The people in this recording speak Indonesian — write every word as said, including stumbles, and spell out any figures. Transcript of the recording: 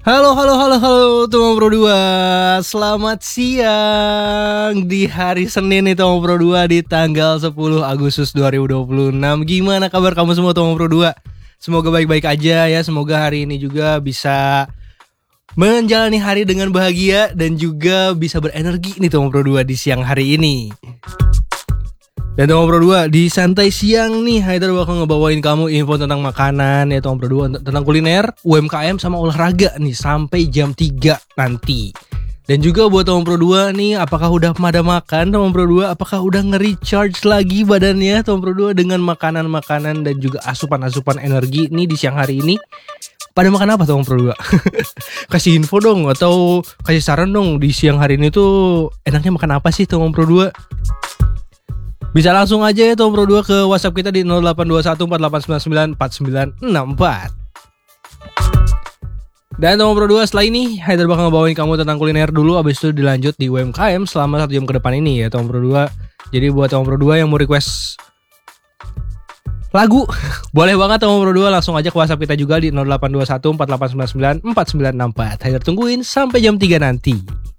Halo, halo, halo, halo, Tomo Pro dua. Selamat siang di hari Senin nih Tomo Pro dua di tanggal sepuluh Agustus dua ribu dua puluh enam. Gimana kabar kamu semua Tomo Pro dua? Semoga baik-baik aja ya. Semoga hari ini juga bisa menjalani hari dengan bahagia dan juga bisa berenergi nih Tomo Pro dua di siang hari ini. Dan Tomo Pro dua di santai siang nih Haidar bakal ngebawain kamu info tentang makanan ya Tomo Pro dua, tentang kuliner, U M K M sama olahraga nih sampai jam tiga nanti. Dan juga buat Tomo Pro dua nih, apakah udah pada makan Tomo Pro dua? Apakah udah nge-recharge lagi badannya Tomo Pro dua dengan makanan-makanan dan juga asupan-asupan energi nih di siang hari ini? Pada makan apa Tomo Pro dua? Kasih info dong atau kasih saran dong di siang hari ini tuh enaknya makan apa sih Tomo Pro dua? Bisa langsung aja ya Tomo Pro dua ke WhatsApp kita di nol delapan dua satu empat delapan sembilan sembilan empat sembilan enam empat. Dan Tomo Pro dua setelah ini Haidar bakal ngebawain kamu tentang kuliner dulu, abis itu dilanjut di U M K M selama satu jam ke depan ini ya Tomo Pro dua. Jadi buat Tomo Pro dua yang mau request lagu boleh banget Tomo Pro dua, langsung aja ke WhatsApp kita juga di nol delapan dua satu empat delapan sembilan sembilan empat sembilan enam empat. Haidar tungguin sampai jam tiga nanti.